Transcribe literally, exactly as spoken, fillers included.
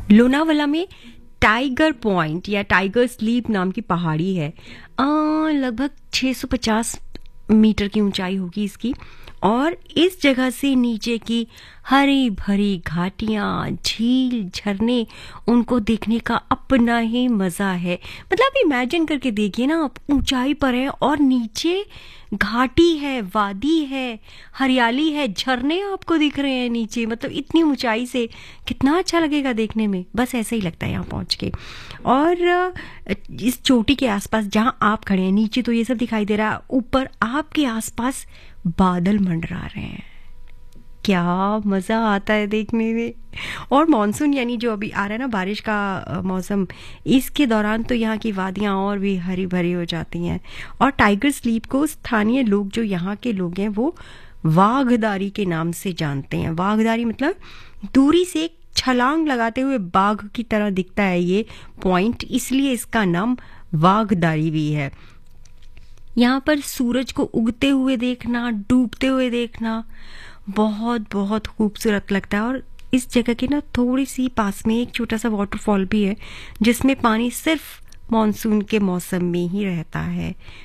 लोनावाला में tiger point या tiger sleep नाम की पहाड़ी है। अ, लगभग छह सौ पचास मीटर की ऊंचाई होगी इसकी। और इस जगह से नीचे की हरी भरी घाटियां, झील, झरने, उनको देखने का अपना ही मजा है। मतलब इमेजिन करके देखिए ना, आप ऊंचाई पर है और नीचे घाटी है, वादी है, हरियाली है, झरने आपको दिख रहे हैं नीचे। मतलब इतनी ऊंचाई से कितना अच्छा लगेगा देखने में। बस ऐसा ही लगता है यहाँ पहुँच के। और अ, इस चोटी के आसपास जहाँ आप खड़े हैं, नीचे तो ये सब दिखाई दे रहा है, ऊपर आपके आसपास बादल मंडरा रहे हैं। क्या मजा आता है देखने में। और मॉनसून यानी जो अभी आ रहा है ना, बारिश का अ, मौसम, इसके दौरान तो यहाँ की वादियाँ और भी हरी भरी हो जाती हैं। और टाइगर स्लीप को स्थानीय लोग, जो यहाँ के लोग हैं, वो वाघदारी के नाम से जानते हैं। वाघदारी मतलब दूरी से एक छलांग लगाते हुए बाघ की तरह दिखता है ये पॉइंट, इसलिए इसका नाम वाघदारी भी है। यहाँ पर सूरज को उगते हुए देखना, डूबते हुए देखना बहुत बहुत खूबसूरत लगता है। और इस जगह के ना थोड़ी सी पास में एक छोटा सा वाटरफॉल भी है, जिसमें पानी सिर्फ मॉनसून के मौसम में ही रहता है।